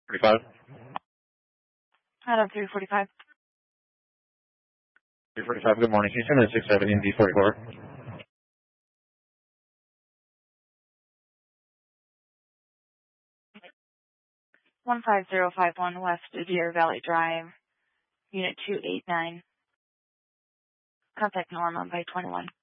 45. Adam 345. 345, good morning. Can you send me 670 and D44? One 15051 West Deer Valley Drive, Unit 289. Contact Norma by 21.